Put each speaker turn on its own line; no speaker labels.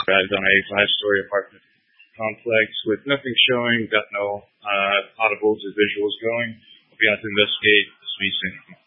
arrived on a five-story apartment complex with nothing showing, got no audibles or visuals going. We'll be out to investigate this recent